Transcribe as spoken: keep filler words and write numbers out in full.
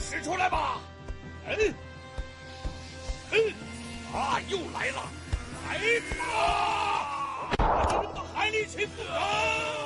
使出来吧！嗯，嗯，啊，又来了，来吧！把你扔到海里去！啊！